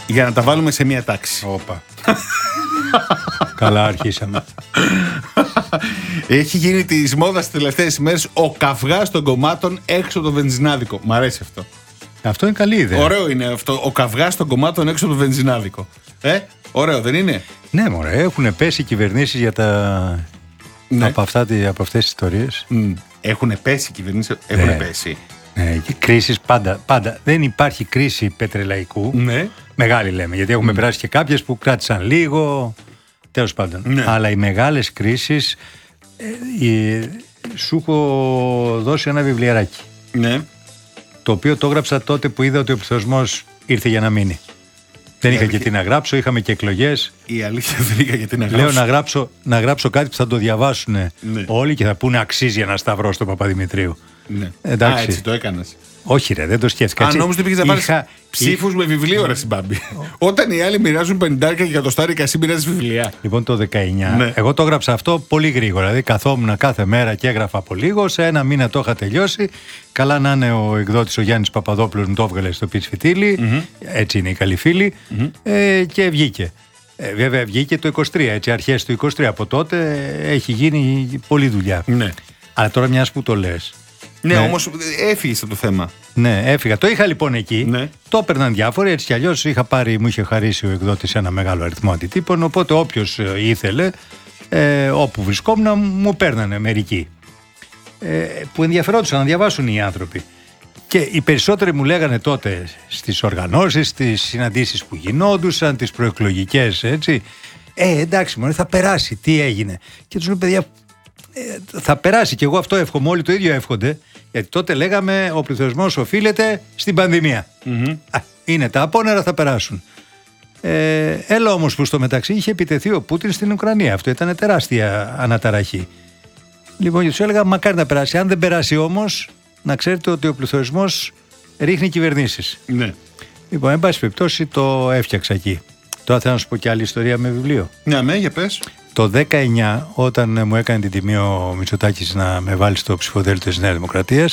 Για να τα βάλουμε σε μία τάξη. Όπα. Καλά αρχίσαμε. Έχει γίνει της μόδας τις τελευταίες ημέρες ο καυγάς των κομμάτων έξω από το βενζινάδικο. Μ' αρέσει αυτό. Αυτό είναι καλή ιδέα. Ωραίο είναι αυτό. Ο καυγάς των κομμάτων έξω από το βενζινάδικο. Ωραίο, δεν είναι? Ναι, μωρέ, έχουν πέσει κυβερνήσεις για τα. Ναι. Από αυτές τις ιστορίες. Έχουν πέσει οι κυβερνήσεις. Έχουν πέσει. Ναι, και κρίσεις πάντα. Δεν υπάρχει κρίση πετρελαϊκού. Ναι. Μεγάλη λέμε, γιατί έχουμε περάσει και κάποιες που κράτησαν λίγο. Τέλος πάντων. Ναι. Αλλά οι μεγάλες κρίσεις. Σου έχω δώσει ένα βιβλιαράκι. Ναι. Το οποίο το έγραψα τότε που είδα ότι ο πληθωρισμός ήρθε για να μείνει. Δεν είχα και τι να γράψω, είχαμε και εκλογές. Η αλήθεια δεν είχα γιατί να γράψω. Λέω να γράψω κάτι που θα το διαβάσουν όλοι και θα πούνε αξίζει ένα σταυρό στον Παπαδημητρίου. Ναι. Εντάξει. Έτσι το έκανες. Όχι, ρε, δεν το σκέφτηκα. Αν όμως δεν πήγες να πάρεις ψήφους με βιβλίο, ρε Συμπάμπη. Όταν οι άλλοι μοιράζουν 50 και εκατοστάρικα, εσύ μοιράζεις βιβλία. Λοιπόν, το 19. Ναι. Εγώ το έγραψα αυτό πολύ γρήγορα. Δηλαδή, καθόμουν κάθε μέρα και έγραφα από λίγο. Σε ένα μήνα το είχα τελειώσει. Καλά να είναι ο εκδότης ο Γιάννης Παπαδόπουλος, μου το έβγαλε στο Πιτσφυτίλι. Έτσι είναι οι καλοί φίλοι. Και βγήκε. Βέβαια, βγήκε το 23, έτσι, αρχές του 23. Από τότε έχει γίνει πολλή δουλειά. Ναι. Αλλά τώρα, μιας που το λες. Ναι, όμως έφυγες από το θέμα. Ναι, έφυγα. Το είχα λοιπόν εκεί. Ναι. Το έπαιρναν διάφοροι. Έτσι κι αλλιώς μου είχε χαρίσει ο εκδότης ένα μεγάλο αριθμό αντιτύπων. Οπότε όποιος ήθελε, όπου βρισκόμουν, μου παίρνανε μερικοί. Που ενδιαφερόντουσαν να διαβάσουν οι άνθρωποι. Και οι περισσότεροι μου λέγανε τότε στις οργανώσεις, στις συναντήσεις που γινόντουσαν, τις προεκλογικές, έτσι. Εντάξει, μωρέ, θα περάσει. Τι έγινε? Και τους λέω, παιδιά, θα περάσει, και εγώ αυτό εύχομαι, όλοι το ίδιο εύχονται, γιατί τότε λέγαμε ο πληθωρισμός οφείλεται στην πανδημία. Είναι τα απόνερα, θα περάσουν. Έλα όμως που στο μεταξύ είχε επιτεθεί ο Πούτιν στην Ουκρανία. Αυτό ήταν τεράστια αναταραχή. Λοιπόν, και τους έλεγα μακάρι να περάσει. Αν δεν περάσει όμως, να ξέρετε ότι ο πληθωρισμός ρίχνει κυβερνήσεις. Ναι. Λοιπόν, εν πάση περιπτώσει, το έφτιαξα εκεί. Τώρα θέλω να σου πω και άλλη ιστορία με βιβλίο. Ναι, για πες. Το 19, όταν μου έκανε την τιμή ο Μητσοτάκης να με βάλει στο ψηφοδέλτιο της Νέας Δημοκρατίας,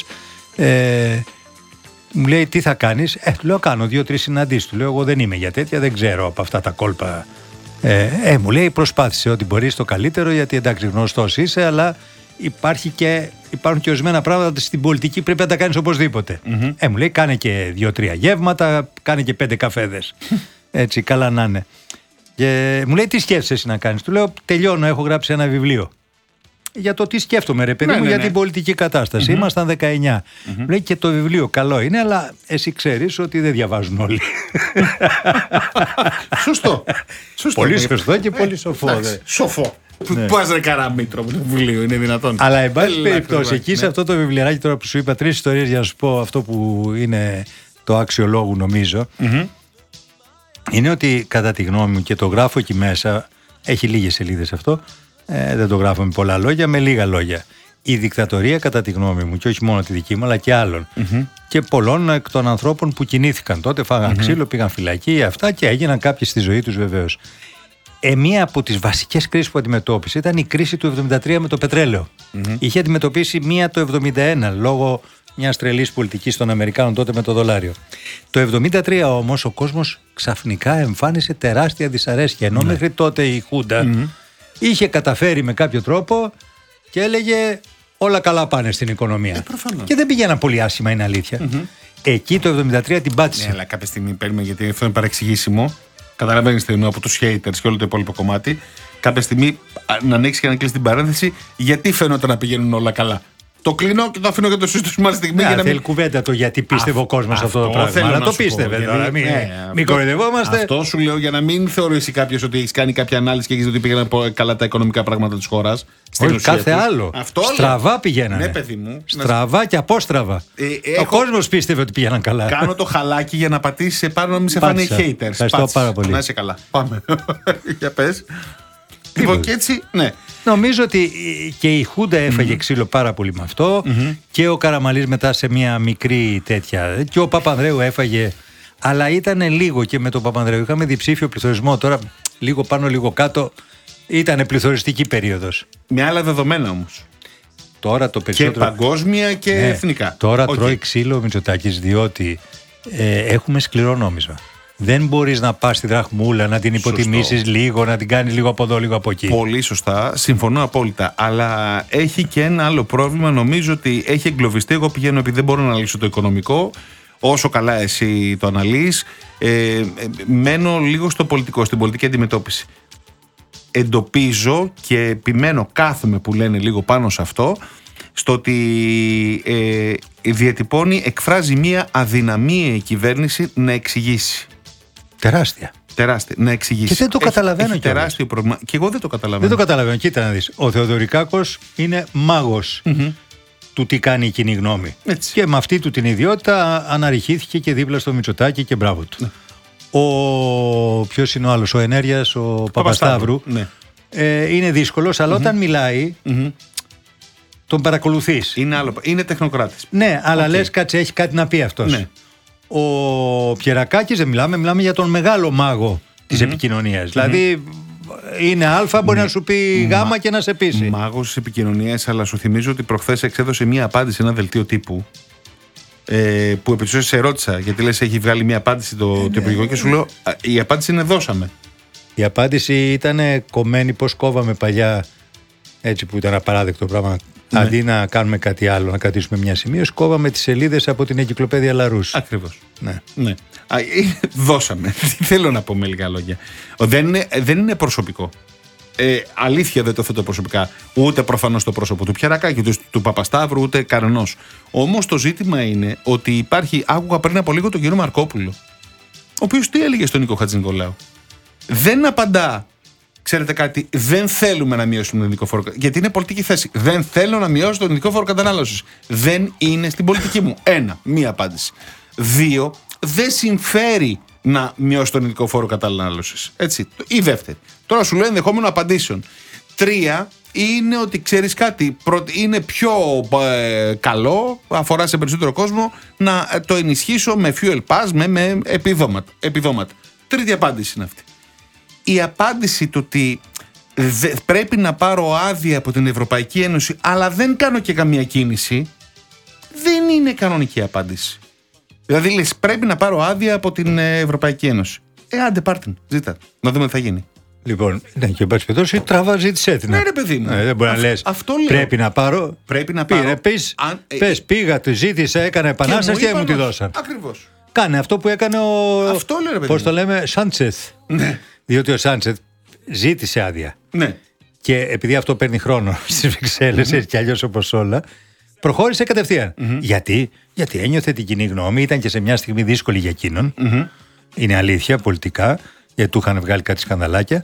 μου λέει, τι θα κάνεις? Του λέω, κάνω 2-3 συναντήσεις. Του λέω, εγώ δεν είμαι για τέτοια, δεν ξέρω από αυτά τα κόλπα. Μου λέει, προσπάθησε ό,τι μπορείς το καλύτερο, γιατί εντάξει, γνωστός είσαι, αλλά υπάρχουν και ορισμένα πράγματα στην πολιτική πρέπει να τα κάνεις οπωσδήποτε. Μου λέει, κάνε και 2-3 γεύματα, κάνε και 5 καφέδες. Έτσι, καλά να είναι. Και μου λέει, τι σκέφτεσαι εσύ να κάνεις? Του λέω, τελειώνω, έχω γράψει ένα βιβλίο για το τι σκέφτομαι, ρε παιδί μου, για την πολιτική κατάσταση. Ήμασταν 19. Μου λέει, και το βιβλίο καλό είναι, αλλά εσύ ξέρεις ότι δεν διαβάζουν όλοι. Σωστό. Πολύ σωστό και πολύ σοφό. Σοφό. Πας ρε καραμίτρο με το βιβλίο, είναι δυνατόν? Αλλά εν πάση περιπτώσει, εκεί σε αυτό το βιβλιαράκι τώρα που σου είπα 3 ιστορίες για να σου πω αυτό που είναι το άξιο λόγου, νομίζω, είναι ότι κατά τη γνώμη μου, και το γράφω εκεί μέσα, έχει λίγες σελίδες αυτό, δεν το γράφω με πολλά λόγια, με λίγα λόγια. Η δικτατορία, κατά τη γνώμη μου, και όχι μόνο τη δική μου, αλλά και άλλων, και πολλών εκ των ανθρώπων που κινήθηκαν τότε, φάγαν ξύλο, πήγαν φυλακή, αυτά, και έγιναν κάποιοι στη ζωή τους βεβαίως. Μία από τις βασικές κρίσεις που αντιμετώπισε ήταν η κρίση του 1973 με το πετρέλαιο. Είχε αντιμετωπίσει μία το 1971 λόγω μιας τρελής πολιτικής των Αμερικάνων τότε με το δολάριο. Το 1973 όμως ο κόσμος ξαφνικά εμφάνισε τεράστια δυσαρέσκεια, ενώ μέχρι τότε η Χούντα είχε καταφέρει με κάποιο τρόπο και έλεγε όλα καλά πάνε στην οικονομία. Και δεν πήγαιναν πολύ άσχημα, είναι αλήθεια. Εκεί το 1973 την πάτησε. Ναι, αλλά κάποια στιγμή παίρνουμε, γιατί αυτό είναι παρεξηγήσιμο. Καταλαβαίνεις τι εννοώ από τους haters και όλο το υπόλοιπο κομμάτι. Κάποια στιγμή να ανοίξει και να κλείσει την παρένθεση, γιατί φαίνονταν να πηγαίνουν όλα καλά. Το κλείνω και το αφήνω για το συζητήσουμε άλλη στιγμή. Ναι, θέλει κουβέντα το γιατί πίστευε ο κόσμος αυτό το πράγμα. Αλλά το πίστευε τώρα. Μην κοροϊδευόμαστε. Αυτό σου λέω για να μην θεωρήσει κάποιος ότι έχει κάνει κάποια ανάλυση και έχει δει ότι πήγαιναν καλά τα οικονομικά πράγματα της χώρας. Όχι, κάθε άλλο. Στραβά πηγαίνανε. Ναι, παιδί μου. Στραβά και απόστραβα. Ο κόσμος πίστευε ότι πήγαιναν καλά. Κάνω το χαλάκι για να πατήσεις επάνω να μην σε φάνε οι haters. Ευχαριστώ πάρα πολύ. Να είσαι καλά. Πάμε. Για πες. Λοιπόν, και έτσι, ναι. Νομίζω ότι και η Χούντα έφαγε ξύλο πάρα πολύ με αυτό, και ο Καραμανλής μετά σε μια μικρή τέτοια, και ο Παπανδρέου έφαγε, αλλά ήταν λίγο, και με τον Παπανδρέου είχαμε διψήφιο πληθωρισμό. Τώρα λίγο πάνω λίγο κάτω ήταν πληθωριστική περίοδος. Με άλλα δεδομένα όμως. Τώρα το περισσότερο... Και παγκόσμια και εθνικά. Τώρα τρώει ξύλο ο Μητσοτάκης, διότι έχουμε σκληρό νόμισμα. Δεν μπορείς να πας στη δραχμούλα, να την υποτιμήσεις λίγο, να την κάνεις λίγο από εδώ, λίγο από εκεί. Πολύ σωστά, συμφωνώ απόλυτα. Αλλά έχει και ένα άλλο πρόβλημα. Νομίζω ότι έχει εγκλωβιστεί. Εγώ πηγαίνω επειδή δεν μπορώ να λύσω το οικονομικό. Όσο καλά εσύ το αναλύεις, μένω λίγο στο πολιτικό, στην πολιτική αντιμετώπιση. Εντοπίζω και επιμένω, κάθομαι που λένε λίγο πάνω σε αυτό, στο ότι διατυπώνει, εκφράζει μία αδυναμία η κυβέρνηση να εξηγήσει. Τεράστια. Να εξηγήσει. Και δεν το καταλαβαίνω. Έχει τεράστιο πρόβλημα. Και εγώ δεν το καταλαβαίνω. Δεν το καταλαβαίνω. Κοίτα να δεις. Ο Θεοδωρικάκος είναι μάγος του τι κάνει η κοινή γνώμη. Έτσι. Και με αυτή του την ιδιότητα αναρριχήθηκε και δίπλα στο Μητσοτάκη και μπράβο του. Ναι. Ποιος είναι ο άλλος, ο Ενέργειας, ο Παπασταύρου. Ναι. Είναι δύσκολος, αλλά όταν μιλάει, τον παρακολουθείς. Είναι τεχνοκράτης. Ναι, αλλά λες κάτσε, έχει κάτι να πει αυτός. Ναι. Ο Πιερακάκης δεν μιλάμε για τον μεγάλο μάγο της επικοινωνίας. Δηλαδή είναι Α, μπορεί να σου πει Γ και να σε πείσει. Μάγος της επικοινωνίας, αλλά σου θυμίζω ότι προχθές εξέδωσε μία απάντηση σε ένα δελτίο τύπου. Που επί της ουσίας σε ρώτησα, γιατί λες έχει βγάλει μία απάντηση το Υπουργικό και σου λέω η απάντηση είναι δώσαμε. Η απάντηση ήταν κομμένη πως κόβαμε παλιά, έτσι που ήταν απαράδεκτο πράγμα. Ναι. Αντί να κάνουμε κάτι άλλο, να κρατήσουμε μια σημείωση, κόβαμε τις σελίδες από την Εγκυκλοπαίδεια Λαρούς. Ακριβώς. Ναι. Δώσαμε. Τι θέλω να πω με λίγα λόγια. Δεν είναι προσωπικό. Αλήθεια δεν το θέτω προσωπικά. Ούτε προφανώς το πρόσωπο του Πιερακάκη, ούτε του Παπασταύρου, ούτε κανενός. Όμως το ζήτημα είναι ότι υπάρχει. Άκουγα πριν από λίγο τον κύριο Μαρκόπουλο, ο οποίος τι έλεγε στον Νίκο Χατζηνικολάου. Δεν απαντά. Ξέρετε κάτι, δεν θέλουμε να μειώσουμε τον ειδικό φόρο. Γιατί είναι πολιτική θέση. Δεν θέλω να μειώσω τον ειδικό φόρο κατανάλωσης. Δεν είναι στην πολιτική μου. Μία απάντηση. 2, δεν συμφέρει να μειώσει τον ειδικό φόρο κατανάλωσης. Έτσι. Η δεύτερη. Τώρα σου λέω ενδεχόμενο απαντήσεων. 3, είναι ότι ξέρεις κάτι, είναι πιο καλό, αφορά σε περισσότερο κόσμο, να το ενισχύσω με fuel pass, με επιδόματα. Τρίτη απάντηση είναι αυτή. Η απάντηση του ότι πρέπει να πάρω άδεια από την Ευρωπαϊκή Ένωση αλλά δεν κάνω και καμία κίνηση, δεν είναι κανονική απάντηση. Δηλαδή λες πρέπει να πάρω άδεια από την Ευρωπαϊκή Ένωση. Άντε πάρ' την, ζήτα, να δούμε τι θα γίνει. Λοιπόν, ναι, και εν πάση περιπτώσει τραβά, ζήτησέ την. Ναι, ρε παιδί μου. Δεν μπορεί να λες πρέπει να πάρω. Πες, πήγα, τη ζήτησα, έκανα επανάσταση και μου τη δώσαν. Ακριβώς. Κάνε αυτό που έκανε Αυτό λέω, ρε παιδί. Πώς το λέμε, Σάντσεθ. Ναι. Διότι ο Σάντσεθ ζήτησε άδεια. Ναι. Και επειδή αυτό παίρνει χρόνο στις Βρυξέλλες, έτσι κι αλλιώς όπως όλα, προχώρησε κατευθείαν. Γιατί ένιωθε την κοινή γνώμη, ήταν και σε μια στιγμή δύσκολη για εκείνον. Είναι αλήθεια πολιτικά, γιατί του είχαν βγάλει κάτι σκανδαλάκια.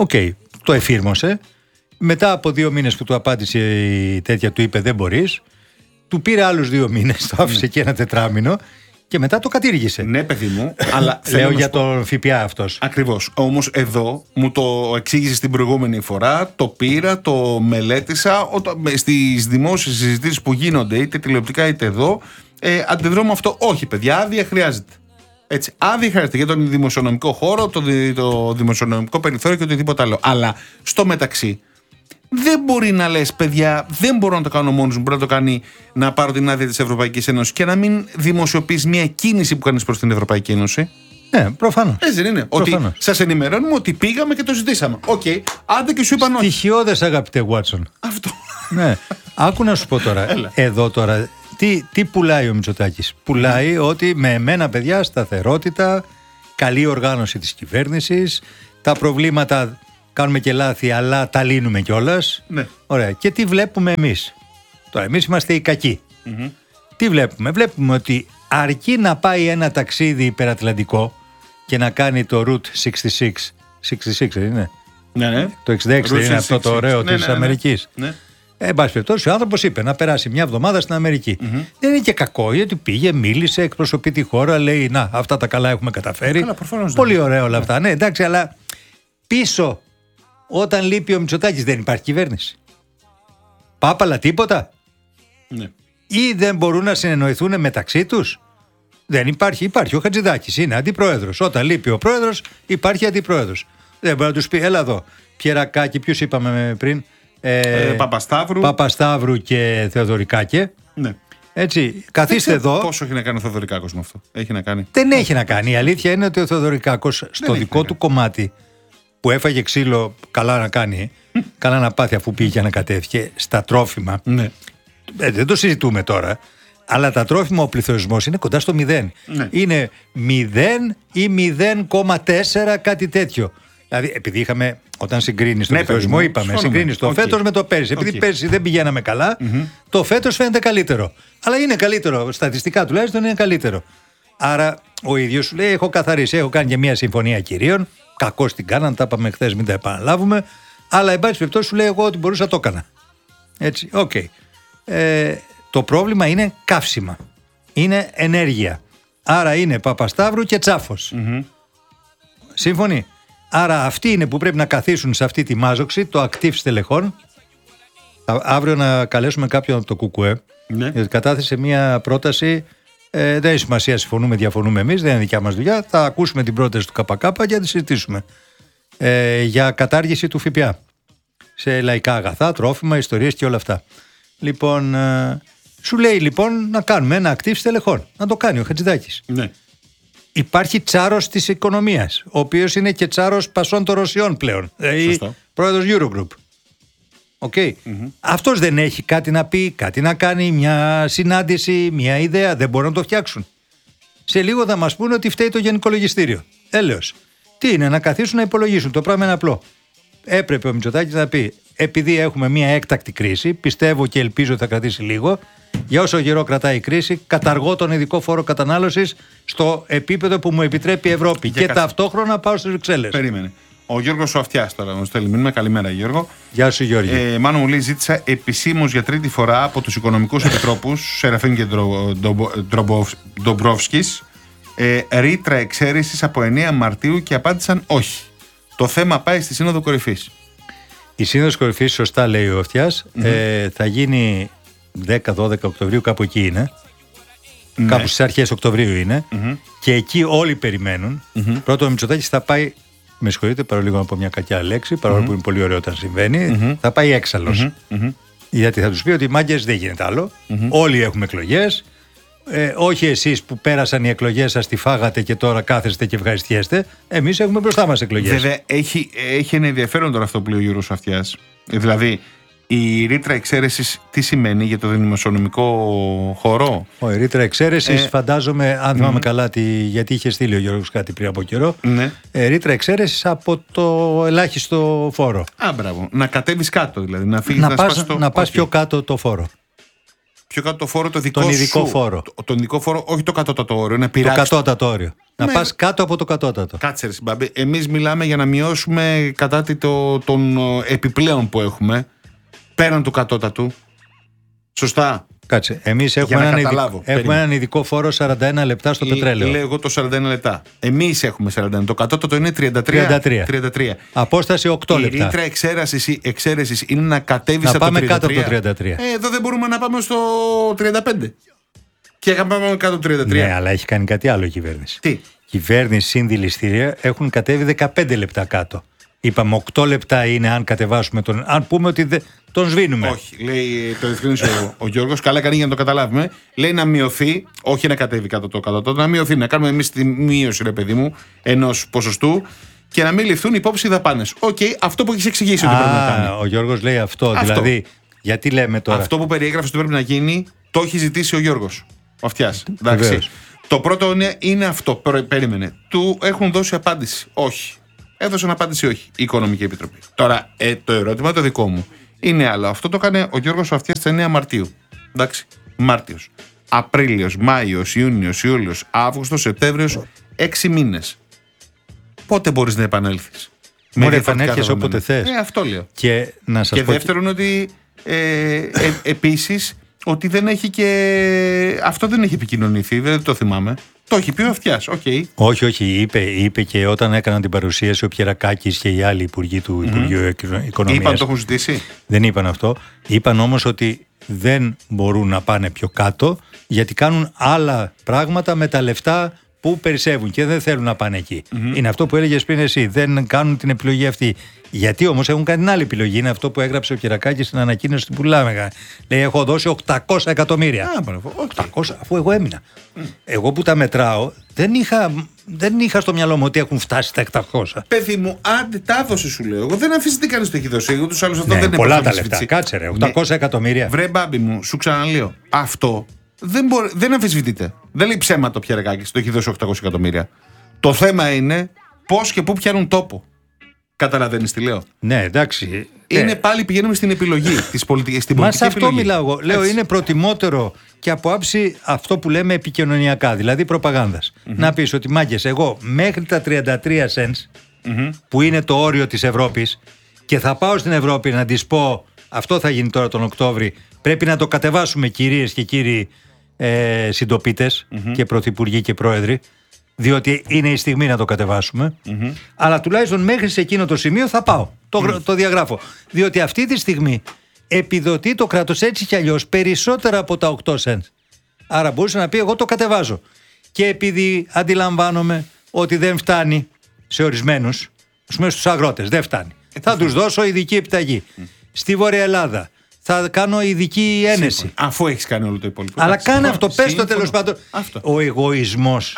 Το εφήρμοσε. Μετά από 2 μήνες που του απάντησε η τέτοια, του είπε δεν μπορείς. Του πήρε άλλους 2 μήνες, το άφησε και ένα 4μήνο. Και μετά το κατήργησε. Ναι, παιδί μου, αλλά λέω για τον ΦΠΑ αυτός. Ακριβώς. Όμως εδώ μου το εξήγησε την προηγούμενη φορά, το πήρα, το μελέτησα. Στις δημόσιες συζητήσεις που γίνονται, είτε τηλεοπτικά είτε εδώ, αντιδρώ με αυτό. Όχι, παιδιά, άδεια χρειάζεται. Έτσι, άδεια χρειάζεται για τον δημοσιονομικό χώρο, το δημοσιονομικό περιθώριο και οτιδήποτε άλλο. Αλλά στο μεταξύ, δεν μπορεί να λες, παιδιά, δεν μπορώ να το κάνω μόνος μου. Μπορεί να το κάνει να πάρω την άδεια της Ευρωπαϊκής Ένωσης και να μην δημοσιοποιείς μια κίνηση που κάνεις προς την Ευρωπαϊκή Ένωση. Ναι, προφανώς. Έτσι δεν είναι. Προφανώς. Ότι σας ενημερώνουμε ότι πήγαμε και το ζητήσαμε. Άντε και σου είπαν όχι. Στοιχειώδες, αγαπητέ Βάτσον. Αυτό. Ναι. Άκου να σου πω τώρα. Εδώ τώρα. Τι πουλάει ο Μητσοτάκης. Πουλάει ότι με εμένα, παιδιά, σταθερότητα, καλή οργάνωση της κυβέρνησης, τα προβλήματα. Κάνουμε και λάθη, αλλά τα λύνουμε κιόλας. Ναι. Ωραία. Και τι βλέπουμε εμείς. Τώρα, εμείς είμαστε οι κακοί. Τι βλέπουμε. Βλέπουμε ότι αρκεί να πάει ένα ταξίδι υπερατλαντικό και να κάνει το Route 66. 66 είναι. Ναι. Το 66 είναι αυτό το ωραίο της Αμερικής. Ναι. Εν πάση περιπτώσει, ο άνθρωπος είπε να περάσει μια εβδομάδα στην Αμερική. Δεν είναι και κακό, γιατί πήγε, μίλησε, εκπροσωπεί τη χώρα, λέει να, αυτά τα καλά έχουμε καταφέρει. Πολύ ωραία όλα αυτά. Ναι, εντάξει, αλλά πίσω. Όταν λείπει ο Μητσοτάκης δεν υπάρχει κυβέρνηση. Πάπαλα τίποτα. Ναι. Ή δεν μπορούν να συνεννοηθούν μεταξύ τους. Δεν υπάρχει. Υπάρχει ο Χατζηδάκης, είναι αντιπρόεδρος. Όταν λείπει ο πρόεδρος υπάρχει αντιπρόεδρος. Δεν μπορεί να τους πει έλα εδώ. Πιερακάκη, ποιους είπαμε πριν. Παπασταύρου και Θεοδωρικάκη. Ναι. Έτσι, καθίστε εδώ. Πόσο έχει να κάνει ο Θεοδωρικάκος με αυτό? Έχει να κάνει? Δεν έχει να κάνει. Η αλήθεια είναι ότι ο Θεοδωρικάκος στο δικό του κομμάτι που έφαγε ξύλο, καλά να κάνει, καλά να πάθει αφού πήγε και ανακατεύθηκε στα τρόφιμα. Ναι. Δεν το συζητούμε τώρα. Αλλά τα τρόφιμα, ο πληθωρισμός είναι κοντά στο 0. Ναι. Είναι 0 ή 0,4 κάτι τέτοιο. Δηλαδή, επειδή είχαμε, όταν συγκρίνει τον πληθωρισμό, είπαμε, συγκρίνει το φέτος με το πέρσι. Επειδή πέρσι δεν πηγαίναμε καλά, το φέτος φαίνεται καλύτερο. Αλλά είναι καλύτερο. Στατιστικά τουλάχιστον είναι καλύτερο. Άρα ο ίδιος σου λέει: έχω καθαρίσει, έχω κάνει και μια συμφωνία κυρίων. Κακώς την κάναν, τα είπαμε χθες, μην τα επαναλάβουμε. Αλλά εν πάση περιπτώσει σου λέει: εγώ ότι μπορούσα το έκανα. Έτσι, οκ. Το πρόβλημα είναι καύσιμα. Είναι ενέργεια. Άρα είναι Παπασταύρου και Τσάφος. Σύμφωνοι? Άρα αυτοί είναι που πρέπει να καθίσουν σε αυτή τη μάζοξη, το ακτίβ στελεχών. Αύριο να καλέσουμε κάποιον από το ΚΚΕ, γιατί κατάθεσε μια πρόταση. Δεν έχει σημασία, συμφωνούμε, διαφωνούμε εμείς, δεν είναι δικιά μας δουλειά. Θα ακούσουμε την πρόταση του ΚΚ και θα τη συζητήσουμε. Για κατάργηση του ΦΠΑ σε λαϊκά αγαθά, τρόφιμα, ιστορίες και όλα αυτά. Λοιπόν, σου λέει λοιπόν να κάνουμε ένα ακτίβ στελεχών. Να το κάνει ο Χατζηδάκης. Ναι. Υπάρχει τσάρος της οικονομίας, ο οποίος είναι και τσάρος πασών των Ρωσιών πλέον. Πρόεδρος Eurogroup. Okay. Αυτός δεν έχει κάτι να πει, κάτι να κάνει, μια συνάντηση, μια ιδέα. Δεν μπορούν να το φτιάξουν. Σε λίγο θα μας πούνε ότι φταίει το Γενικό Λογιστήριο. Έλεος. Τι είναι, να καθίσουν να υπολογίσουν. Το πράγμα είναι απλό. Έπρεπε ο Μητσοτάκης να πει: επειδή έχουμε μια έκτακτη κρίση, πιστεύω και ελπίζω ότι θα κρατήσει λίγο, για όσο καιρό κρατάει η κρίση, καταργώ τον ειδικό φόρο κατανάλωσης στο επίπεδο που μου επιτρέπει η Ευρώπη. Και ταυτόχρονα πάω στις Βρυξέλλες. Περίμενε. Ο Γιώργος ο Αυτιάς τώρα μου στέλνει μήνυμα. Καλημέρα, Γιώργο. Γεια σου, Γιώργη. Μάνο μου λέει: ζήτησα επισήμως για τρίτη φορά από τους οικονομικούς επιτρόπους Σεραφείμ και Ντομπρόφσκης ρήτρα εξαίρεσης από 9 Μαρτίου και απάντησαν όχι. Το θέμα πάει στη Σύνοδο Κορυφής. Η Σύνοδος Κορυφής, σωστά λέει ο Αυτιάς, θα γίνει 10-12 Οκτωβρίου, κάπου εκεί είναι. Ναι. Κάπου στις αρχές Οκτωβρίου είναι. Και εκεί όλοι περιμένουν. Πρώτον, ο Μητσοτάκης θα πάει. Με συγχωρείτε, παρόλο να πω μια κακιά λέξη, παρόλο που είναι πολύ ωραίο όταν συμβαίνει, θα πάει έξαλλος. Γιατί θα τους πει ότι μάγκες δεν γίνεται άλλο. Όλοι έχουμε εκλογές. Όχι εσείς που πέρασαν οι εκλογές σας, τη φάγατε και τώρα κάθεστε και ευχαριστιέστε. Εμείς έχουμε μπροστά μας εκλογές. Βέβαια, έχει ένα ενδιαφέρον τώρα αυτό που λέει ο Γιώργος Αυτιάς. Δηλαδή, η ρήτρα εξαίρεσης τι σημαίνει για το δημοσιονομικό χώρο? Η ρήτρα εξαίρεσης φαντάζομαι, αν θυμάμαι καλά, γιατί είχε στείλει ο Γιώργος κάτι πριν από καιρό. Ναι. Ρήτρα εξαίρεσης από το ελάχιστο φόρο. Μπράβο. Να κατέβεις κάτω δηλαδή. Να φύγεις να πας πιο κάτω το φόρο. Πιο κάτω το φόρο, το δικό τον ειδικό φόρο. Τον ειδικό φόρο, όχι το κατώτατο όριο. Να το κατώτατο όριο. Να πας κάτω από το κατώτατο. Κάτσε ρε συμπαμπή. Εμείς μιλάμε για να μειώσουμε κατά τον επιπλέον που έχουμε πέραν του κατώτατου. Σωστά. Κάτσε. Εμείς έχουμε έναν ειδικό φόρο 41 λεπτά στο πετρέλαιο. Λέω εγώ το 41 λεπτά. Εμείς έχουμε 41. Το κατώτατο είναι 33. Απόσταση 8 λεπτά. Η ρήτρα εξαίρεσης είναι να κατέβεις από το 33. Να πάμε κάτω από το 33. Εδώ δεν μπορούμε να πάμε στο 35. Και πάμε κάτω από το 33. Ναι, αλλά έχει κάνει κάτι άλλο η κυβέρνηση. Τι? Η κυβέρνηση συν δηληστήρια έχουν κατέβει 15 λεπτά κάτω. Είπαμε 8 λεπτά είναι αν κατεβάσουμε τον. Αν πούμε ότι τον σβήνουμε. Όχι, λέει, το διευκρίνησε ο Γιώργος, καλά κάνει για να το καταλάβουμε. Λέει να μειωθεί, όχι να κατέβει κάτω το κατώτατο, να μειωθεί, να κάνουμε εμείς τη μείωση, ρε παιδί μου, ενός ποσοστού και να μην ληφθούν υπόψη οι δαπάνες. Αυτό που έχεις εξηγήσει ότι πρέπει να κάνει. Ο Γιώργος λέει αυτό. Δηλαδή, γιατί λέμε τώρα. Αυτό που περιέγραψε ότι πρέπει να γίνει, το έχει ζητήσει ο Γιώργος. Ο Αυτιάς. Εντάξει. Το πρώτο είναι αυτό. Περίμενε. Του έχουν δώσει απάντηση. Όχι. Έδωσαν απάντηση όχι. Η Οικονομική Επιτροπή. Τώρα, το ερώτημα το δικό μου είναι άλλο. Αυτό το έκανε ο Γιώργος Αυτιάς στις 9 Μαρτίου. Εντάξει. Μάρτιος, Απρίλιος, Μάιος, Ιούνιος, Ιούλιος, Αύγουστος, Σεπτέμβριος, 6 μήνες. Πότε μπορείς να επανέλθεις? Μπορεί να επανέλθεις όποτε θες. Αυτό λέω. Και δεύτερον, ότι επίσης ότι δεν έχει και. Αυτό δεν έχει επικοινωνηθεί, δεν το θυμάμαι. Το έχει πει ο Αυτιάς, Όχι, είπε και όταν έκαναν την παρουσίαση ο Πιερακάκης και οι άλλοι υπουργοί του Υπουργείου Οικονομίας. Είπαν το έχουν ζητήσει. Δεν είπαν αυτό. Είπαν όμως ότι δεν μπορούν να πάνε πιο κάτω γιατί κάνουν άλλα πράγματα με τα λεφτά που περισσεύουν και δεν θέλουν να πάνε εκεί. Είναι αυτό που έλεγες πριν εσύ. Δεν κάνουν την επιλογή αυτή. Γιατί όμως έχουν κάνει την άλλη επιλογή. Είναι αυτό που έγραψε ο Κυρακάκης στην ανακοίνωση που πουλάμε. Λέει: έχω δώσει 800 εκατομμύρια. 800, αφού εγώ έμεινα. Εγώ που τα μετράω, δεν είχα στο μυαλό μου ότι έχουν φτάσει τα 800. Παιδί μου, άντε τα έδωσε, σου λέω. Εγώ δεν αμφισβητεί κανείς το έχει δώσει. Εγώ τους άλλους αυτό δεν είναι πολλά τα λεφτά. Κάτσε ρε, 800 εκατομμύρια. Βρε μπάμπι μου, σου ξαναλέω. Αυτό δεν αμφισβητείται. Δεν λέει ψέμα το Πιερακάκης, το έχει δώσει 800 εκατομμύρια. Το θέμα είναι πώς και πού πιάνουν τόπο. Καταλαβαίνεις τι λέω? Ναι, εντάξει. Είναι πάλι πηγαίνουμε στην επιλογή της πολιτικής. Μα σε αυτό μιλάω εγώ. Λέω είναι προτιμότερο και από άψη αυτό που λέμε επικοινωνιακά, δηλαδή προπαγάνδας. Να πεις ότι μάγκες, εγώ μέχρι τα 33 cents που είναι το όριο της Ευρώπης και θα πάω στην Ευρώπη να της πω αυτό θα γίνει τώρα τον Οκτώβρη, πρέπει να το κατεβάσουμε κυρίες και κύριοι συντοπίτες και πρωθυπουργοί και πρόεδροι, διότι είναι η στιγμή να το κατεβάσουμε, αλλά τουλάχιστον μέχρι σε εκείνο το σημείο θα πάω, το διαγράφω, διότι αυτή τη στιγμή επιδοτεί το κράτος έτσι κι αλλιώς περισσότερα από τα 8 cents. Άρα μπορούσε να πει εγώ το κατεβάζω, και επειδή αντιλαμβάνομαι ότι δεν φτάνει σε ορισμένους, ας πούμε στους αγρότες δεν φτάνει, θα τους δώσω ειδική επιταγή. Στη Βόρεια Ελλάδα θα κάνω ειδική ένεση. Αφού έχεις κάνει όλο το υπόλοιπο. Αλλά κάνε αυτό, πες το τέλος πάντων. Ο εγωισμός.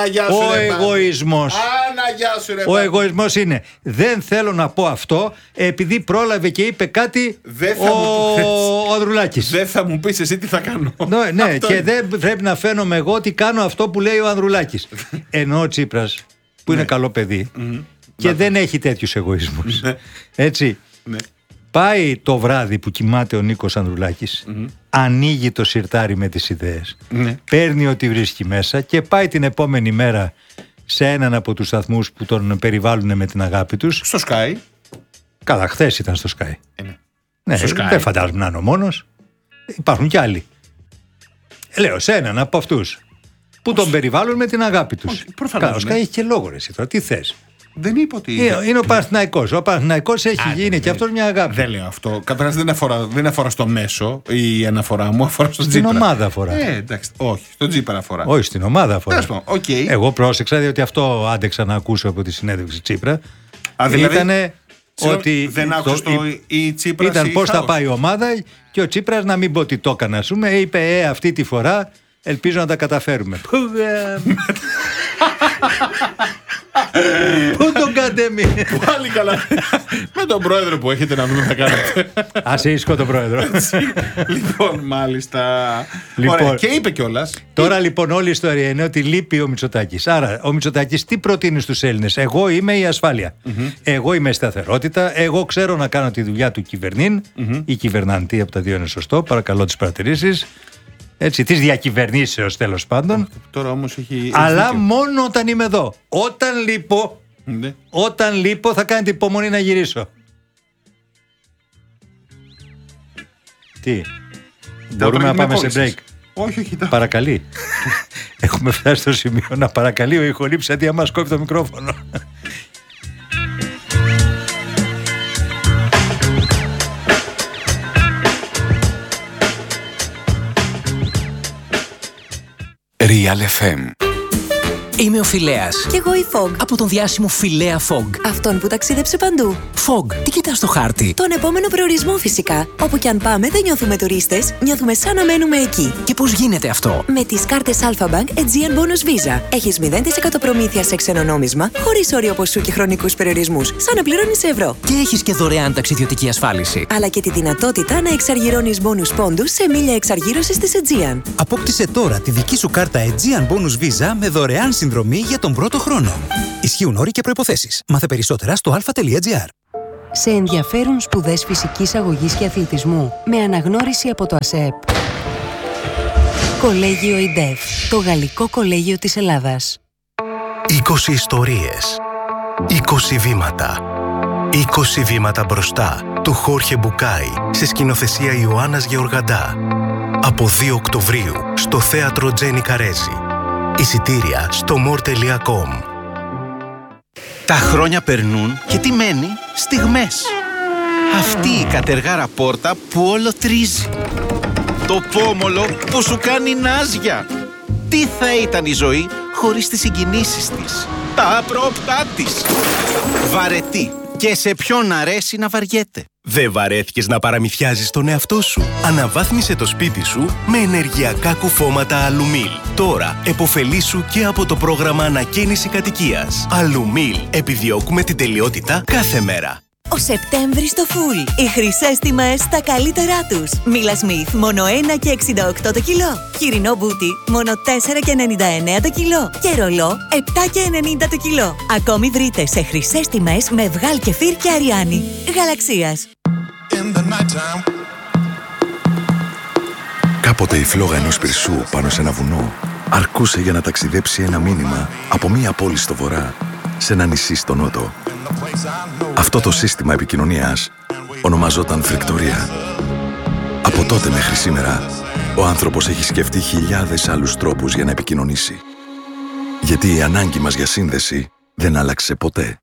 Ο εγωισμός είναι. Δεν θέλω να πω αυτό επειδή πρόλαβε και είπε κάτι ο Ανδρουλάκης. Δεν θα μου πεις εσύ τι θα κάνω. Ναι, και δεν πρέπει να φαίνομαι εγώ ότι κάνω αυτό που λέει ο Ανδρουλάκης. Ενώ ο Τσίπρας που είναι καλό παιδί και δεν έχει τέτοιους εγωισμούς. Έτσι. Πάει το βράδυ που κοιμάται ο Νίκος Ανδρουλάκης, ανοίγει το σιρτάρι με τις ιδέες, παίρνει ό,τι βρίσκει μέσα και πάει την επόμενη μέρα σε έναν από τους σταθμούς που τον περιβάλλουν με την αγάπη τους. Στο Sky. Καλά, χθες ήταν στο Sky. Ναι, στο Sky. Δεν φαντάζομαι να είναι ο μόνος. Υπάρχουν κι άλλοι. Λέω σε έναν από αυτούς που τον περιβάλλουν με την αγάπη τους. Καλά, ο Sky έχει και λόγο ρε εσύ τώρα, τι θες? Δεν είπε ότι. Είναι ο Παναθηναϊκός. Ο Παναθηναϊκός έχει γίνει και αυτός μια αγάπη. Δεν λέω αυτό. Καταρχάς δεν αφορά στο μέσο η αναφορά μου, αφορά στο Τσίπρα. Στην ομάδα αφορά. Εντάξει, όχι, στον Τσίπρα αφορά. Όχι, στην ομάδα αφορά. Okay. Εγώ πρόσεξα διότι αυτό άντεξα να ακούσω από τη συνέντευξη Τσίπρα. Δηλαδή, ήτανε ότι. Δεν άκουσα η Τσίπρα. Ήταν πώς θα πάει η ομάδα και ο Τσίπρας, να μην πω ότι το έκανα, ας πούμε, είπε αυτή τη φορά ελπίζω να τα καταφέρουμε. Πού τον κατέμει? Πάλι καλά. Με τον πρόεδρο που έχετε να δούμε θα κάνετε. Ας ίσκω τον πρόεδρο. Λοιπόν, μάλιστα. Ωραία, και είπε κιόλας. Τώρα λοιπόν όλη η ιστορία είναι ότι λείπει ο Μητσοτάκης. Άρα ο Μητσοτάκης τι προτείνει στους Έλληνες? Εγώ είμαι η ασφάλεια. Εγώ είμαι η σταθερότητα. Εγώ ξέρω να κάνω τη δουλειά του κυβερνήν ή κυβερναντή, από τα δύο είναι σωστό. Παρακαλώ τις παρατηρήσεις. Έτσι, της διακυβερνήσεως τέλος πάντων. Τώρα όμως έχει. Αλλά μόνο όταν είμαι εδώ. Όταν λείπω θα κάνετε υπομονή να γυρίσω. Τι? Μπορούμε να πάμε σε break? Όχι. Παρακαλεί. Έχουμε φτάσει στο σημείο να παρακαλεί ο ηχολήπτης αντί να μας κόβει το μικρόφωνο. Real FM. Είμαι ο Φιλέας. Κι εγώ η Fog. Από τον διάσημο Φιλέα Fog. Αυτόν που ταξίδεψε παντού. Fog, τι κοιτάς στο χάρτη? Τον επόμενο προορισμό φυσικά. Όπου κι αν πάμε δεν νιώθουμε τουρίστες, νιώθουμε σαν να μένουμε εκεί. Και πώς γίνεται αυτό? Με τις κάρτες Alpha Bank Aegean Bonus Visa. Έχεις 0% προμήθεια σε ξένο νόμισμα, χωρίς όριο ποσού και χρονικούς περιορισμούς, σαν να πληρώνεις ευρώ. Και έχεις και δωρεάν ταξιδιωτική ασφάλιση. Αλλά και τη δυνατότητα να εξαργυρώνεις bonus πόντους σε μίλια εξαργύρωσης της Aegean. Απόκτησε τώρα τη δική σου κάρτα Aegean Bonus Visa με δωρεάν συνδρομή για τον πρώτο χρόνο. Ισχύουν όροι και προϋποθέσεις. Μάθε περισσότερα στο alpha.gr. Σε ενδιαφέρουν σπουδές φυσικής αγωγής και αθλητισμού με αναγνώριση από το ΑΣΕΠ. Κολέγιο ΙΝΤΕΦ, το Γαλλικό Κολέγιο της Ελλάδας. 20 ιστορίες, 20 βήματα. 20 βήματα μπροστά του Χόρχε Μπουκάη σε σκηνοθεσία Ιωάννας Γεωργαντά. Από 2 Οκτωβρίου στο θέατρο Τζένι Καρέζη. Εισιτήρια στο more.com. Τα χρόνια περνούν και τι μένει? Στιγμές. Αυτή η κατεργάρα πόρτα που όλο τρίζει. Το πόμολο που σου κάνει νάζια. Τι θα ήταν η ζωή χωρίς τις συγκινήσεις της, τα απρόπτά της. Βαρετή. Και σε ποιον αρέσει να βαριέται. Δεν βαρέθηκες να παραμυθιάζεις τον εαυτό σου? Αναβάθμισε το σπίτι σου με ενεργειακά κουφώματα Αλουμίλ. Τώρα επωφελήσου και από το πρόγραμμα ανακαίνιση κατοικίας. Αλουμίλ. Επιδιώκουμε την τελειότητα κάθε μέρα. Ο Σεπτέμβρης στο φουλ. Οι χρυσές τιμές στα καλύτερά τους. Μίλα Σμιθ μόνο 1,68 το κιλό. Χοιρινό μπούτι μόνο 4,99 το κιλό. Και ρολό 7,90 το κιλό. Ακόμη βρείτε σε χρυσές τιμές με Βγάλ Κεφίρ και Αριάννη. Γαλαξίας. Κάποτε η φλόγα ενός πυρσού πάνω σε ένα βουνό αρκούσε για να ταξιδέψει ένα μήνυμα από μία πόλη στο βορρά σε ένα νησί στο νότο. Αυτό το σύστημα επικοινωνίας ονομαζόταν φρικτορία. Από τότε μέχρι σήμερα, ο άνθρωπος έχει σκεφτεί χιλιάδες άλλους τρόπους για να επικοινωνήσει. Γιατί η ανάγκη μας για σύνδεση δεν άλλαξε ποτέ.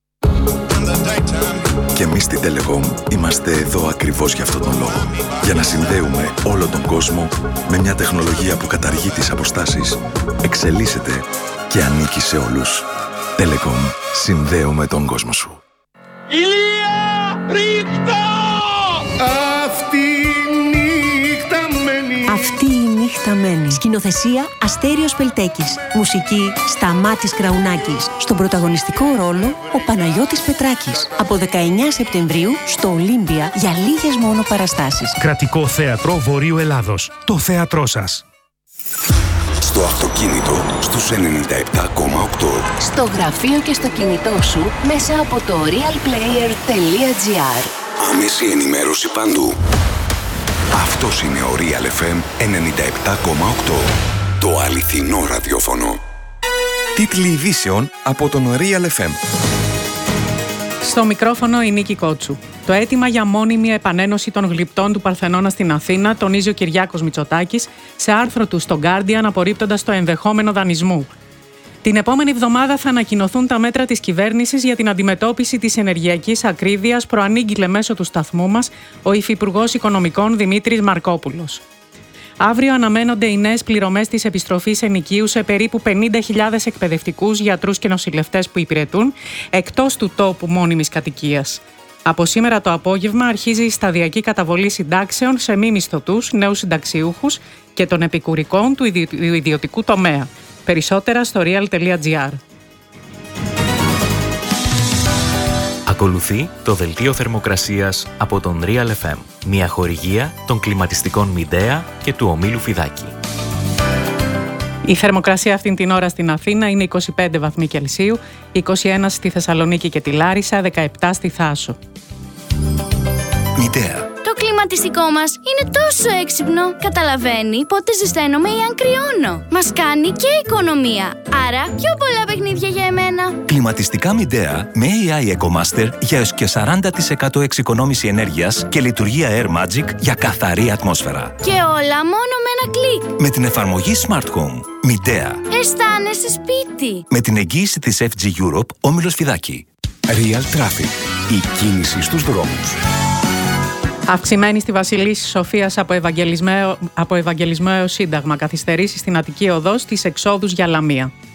Και εμείς στην Telecom είμαστε εδώ ακριβώς για αυτόν τον λόγο. Για να συνδέουμε όλο τον κόσμο με μια τεχνολογία που καταργεί τις αποστάσεις, εξελίσσεται και ανήκει σε όλους. Telecom. Συνδέουμε τον κόσμο σου. Ηλία! Ρίχτα! Αυτή η νύχτα μένει. Σκηνοθεσία Αστέριος Πελτέκης. Μουσική Σταμάτης Κραουνάκης. Στον πρωταγωνιστικό ρόλο ο Παναγιώτης Πετράκης. Από 19 Σεπτεμβρίου στο Ολύμπια για λίγες μόνο παραστάσεις. Κρατικό Θέατρο Βορείου Ελλάδος. Το θέατρό σας. Στο αυτοκίνητο στους 97,8. Στο γραφείο και στο κινητό σου μέσα από το realplayer.gr. Άμεση ενημέρωση παντού. Αυτός είναι ο Real FM 97,8. Το αληθινό ραδιόφωνο. Τίτλοι ειδήσεων από τον Real FM. Στο μικρόφωνο η Νίκη Κότσου. Το αίτημα για μόνιμη επανένωση των γλυπτών του Παρθενώνα στην Αθήνα τονίζει ο Κυριάκος Μητσοτάκης σε άρθρο του στο Guardian, απορρίπτοντας το ενδεχόμενο δανεισμού. Την επόμενη εβδομάδα θα ανακοινωθούν τα μέτρα της κυβέρνησης για την αντιμετώπιση της ενεργειακής ακρίβειας, προανήγγειλε μέσω του σταθμού μας ο Υφυπουργός Οικονομικών Δημήτρης Μαρκόπουλος. Αύριο αναμένονται οι νέες πληρωμές της επιστροφής ενοικίου σε περίπου 50.000 εκπαιδευτικούς, γιατρούς και νοσηλευτές που υπηρετούν εκτός του τόπου μόνιμης κατοικίας. Από σήμερα το απόγευμα αρχίζει η σταδιακή καταβολή συντάξεων σε μη μισθωτούς, νέους συνταξιούχους και των επικουρικών του ιδιωτικού τομέα. Περισσότερα στο real.gr. Ακολουθεί το δελτίο θερμοκρασίας από τον Real FM. Μια χορηγία των κλιματιστικών Μιντέα και του ομίλου Φιδάκη. Η θερμοκρασία αυτήν την ώρα στην Αθήνα είναι 25 βαθμοί Κελσίου, 21 στη Θεσσαλονίκη και τη Λάρισα, 17 στη Θάσο. Μιντέα. Το κλιματιστικό μας είναι τόσο έξυπνο. Καταλαβαίνει πότε ζεσταίνομαι ή αν κρυώνω. Μας κάνει και οικονομία. Άρα πιο πολλά παιχνίδια για εμένα. Κλιματιστικά Μιντέα με AI EcoMaster για έως και 40% εξοικονόμηση ενέργειας και λειτουργία Air Magic για καθαρή ατμόσφαιρα. Και όλα μόνο με ένα κλικ. Με την εφαρμογή Smart Home. Μιντέα. Αισθάνεσαι σπίτι. Με την εγγύηση της FG Europe, όμιλος Φιδάκη. Real Traffic. Η κίνηση στους δρόμους. Αυξημένη στη Βασιλίσσης Σοφίας από Ευαγγελισμό έως Σύνταγμα. Καθυστερήσεις στην Αττική Οδό στις εξόδους για Λαμία.